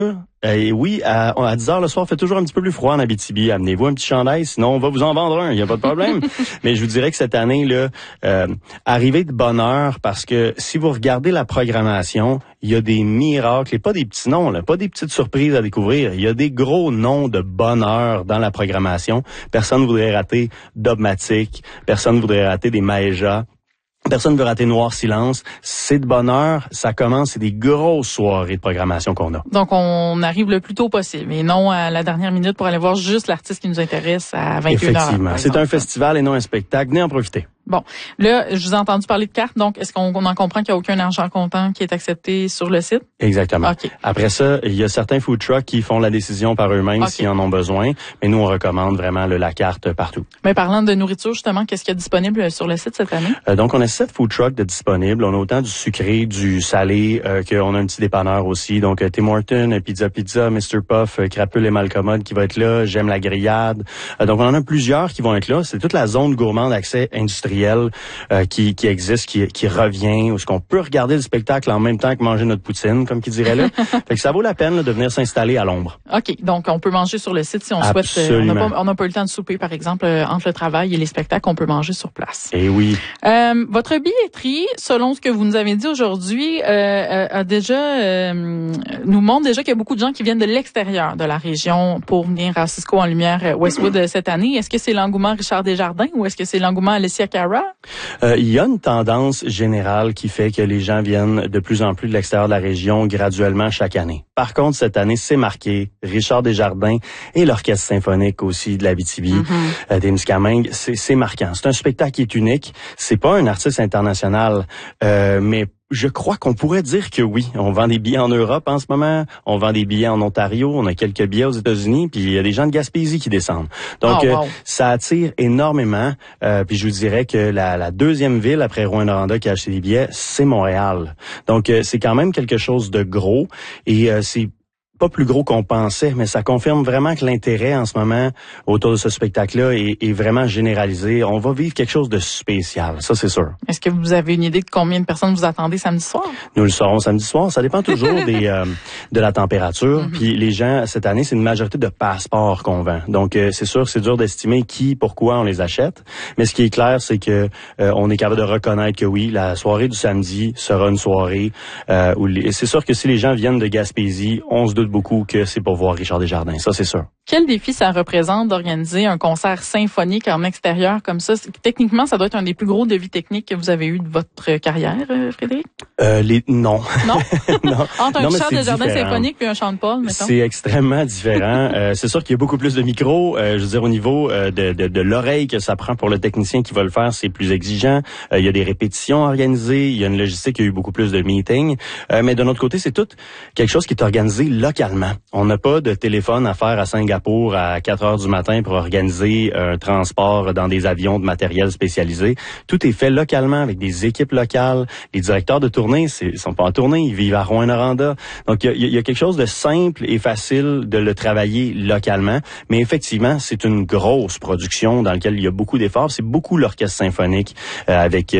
Et oui, à 10 heures le soir, fait toujours un petit peu plus froid en Abitibi. Amenez-vous un petit chandail, sinon on va vous en vendre un, il n'y a pas de problème. Mais je vous dirais que cette année, là, arrivez de bonne heure, parce que si vous regardez la programmation, il y a des miracles, et pas des petits noms, là, pas des petites surprises à découvrir. Il y a des gros noms de bonne heure dans la programmation. Personne ne voudrait rater Dogmatic, personne ne voudrait rater des Maëja. Personne ne veut rater Noir Silence. C'est de bonne heure. Ça commence, c'est des grosses soirées de programmation qu'on a. Donc, on arrive le plus tôt possible et non à la dernière minute pour aller voir juste l'artiste qui nous intéresse à 21h. Effectivement. C'est un festival et non un spectacle. Venez en profiter. Bon, là, je vous ai entendu parler de cartes, donc est-ce qu'on en comprend qu'il n'y a aucun argent comptant qui est accepté sur le site? Exactement. Okay. Après ça, il y a certains food trucks qui font la décision par eux-mêmes s'ils en ont besoin, mais nous, on recommande vraiment la carte partout. Mais parlant de nourriture, justement, qu'est-ce qu'il y a disponible sur le site cette année? Donc, on a 7 food trucks de disponibles. On a autant du sucré, du salé, qu'on a un petit dépanneur aussi. Donc, Tim Hortons, Pizza, Mr. Puff, Crapule et Malcommode qui va être là, J'aime la grillade. Donc, on en a plusieurs qui vont être là. C'est toute la zone gourmande d'accès industriel qui existe, qui revient, où est-ce qu'on peut regarder le spectacle en même temps que manger notre poutine, comme qui dirait là. Fait que ça vaut la peine là, de venir s'installer à l'ombre. OK, donc on peut manger sur le site si on souhaite. On n'a pas eu le temps de souper, par exemple, entre le travail et les spectacles, on peut manger sur place. Eh oui. Votre billetterie, selon ce que vous nous avez dit aujourd'hui, a déjà nous montre déjà qu'il y a beaucoup de gens qui viennent de l'extérieur de la région pour venir à Cisco en Lumière Westwood cette année. Est-ce que c'est l'engouement Richard Desjardins ou est-ce que c'est l'engouement Alessia Cara? Il y a une tendance générale qui fait que les gens viennent de plus en plus de l'extérieur de la région graduellement chaque année. Par contre, cette année, c'est marqué Richard Desjardins et l'Orchestre symphonique aussi de l'Abitibi, des Témiscamingue. C'est marquant. C'est un spectacle qui est unique. C'est pas un artiste international, mais je crois qu'on pourrait dire que oui. On vend des billets en Europe en ce moment. On vend des billets en Ontario. On a quelques billets aux États-Unis. Puis il y a des gens de Gaspésie qui descendent. Donc, ça attire énormément. Puis je vous dirais que la deuxième ville après Rouyn-Noranda qui a acheté des billets, c'est Montréal. Donc, c'est quand même quelque chose de gros. Et c'est pas plus gros qu'on pensait, mais ça confirme vraiment que l'intérêt en ce moment autour de ce spectacle-là est vraiment généralisé. On va vivre quelque chose de spécial, ça c'est sûr. Est-ce que vous avez une idée de combien de personnes vous attendez samedi soir? Nous le saurons samedi soir. Ça dépend toujours de la température. Puis les gens, cette année, c'est une majorité de passeports qu'on vend. Donc c'est sûr, c'est dur d'estimer pourquoi on les achète. Mais ce qui est clair, c'est que on est capable de reconnaître que oui, la soirée du samedi sera une soirée où c'est sûr que si les gens viennent de Gaspésie, on se doute beaucoup que c'est pour voir Richard Desjardins, ça c'est sûr. Quel défi ça représente d'organiser un concert symphonique en extérieur comme ça? Techniquement, ça doit être un des plus gros défis techniques que vous avez eu de votre carrière, Frédéric? Non. Non? Non. Entre un Richard Desjardins symphonique puis un chant de Paul, mettons? C'est extrêmement différent. C'est sûr qu'il y a beaucoup plus de micros. Je veux dire, au niveau de l'oreille que ça prend pour le technicien qui va le faire, c'est plus exigeant. Il y a des répétitions organisées. Il y a une logistique, il y a eu beaucoup plus de meetings. Mais de notre côté, c'est tout quelque chose qui est organisé localement. On n'a pas de téléphone à faire à Singapour à 4 heures du matin pour organiser un transport dans des avions de matériel spécialisé. Tout est fait localement avec des équipes locales. Les directeurs de tournée, ils sont pas en tournée, ils vivent à Rouyn-Noranda. Donc, il y a quelque chose de simple et facile de le travailler localement. Mais effectivement, c'est une grosse production dans laquelle il y a beaucoup d'efforts. C'est beaucoup l'Orchestre symphonique avec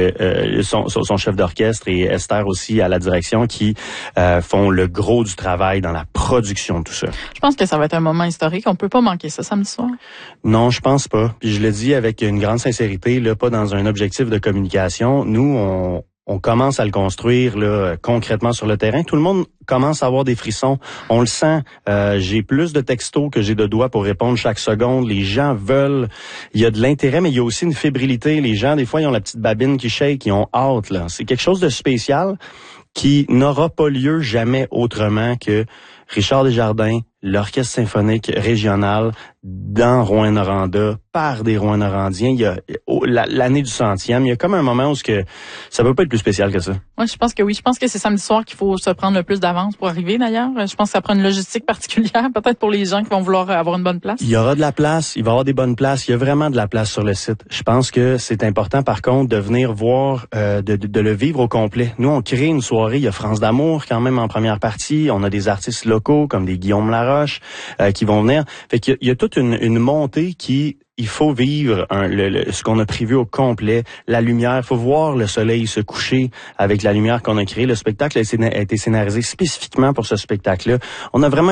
son chef d'orchestre et Esther aussi à la direction qui font le gros du travail dans la production de tout ça. Je pense que ça va être un moment historique. On peut pas manquer ça samedi soir. Non, je pense pas. Puis je le dis avec une grande sincérité, là, pas dans un objectif de communication. Nous, on commence à le construire là, concrètement sur le terrain. Tout le monde commence à avoir des frissons. On le sent. J'ai plus de textos que j'ai de doigts pour répondre chaque seconde. Les gens veulent. Il y a de l'intérêt, mais il y a aussi une fébrilité. Les gens, des fois, ils ont la petite babine qui shake, ils ont hâte. Là. C'est quelque chose de spécial qui n'aura pas lieu jamais autrement que Richard Desjardins, l'Orchestre symphonique régional dans Rouyn-Noranda, par des Rouyn-Norandiens. Il y a l'année du 100e. Il y a comme un moment où ça peut pas être plus spécial que ça. Ouais, je pense que oui. Je pense que c'est samedi soir qu'il faut se prendre le plus d'avance pour arriver, d'ailleurs. Je pense que ça prend une logistique particulière, peut-être pour les gens qui vont vouloir avoir une bonne place. Il y aura de la place. Il va y avoir des bonnes places. Il y a vraiment de la place sur le site. Je pense que c'est important, par contre, de venir voir, de le vivre au complet. Nous, on crée une soirée. Il y a France d'amour, quand même, en première partie. On a des artistes locaux, comme des Guillaume Laroche, qui vont venir. Fait qu'il y a toute une montée il faut vivre ce qu'on a prévu au complet, la lumière. Il faut voir le soleil se coucher avec la lumière qu'on a créée. Le spectacle a été scénarisé spécifiquement pour ce spectacle-là. On a vraiment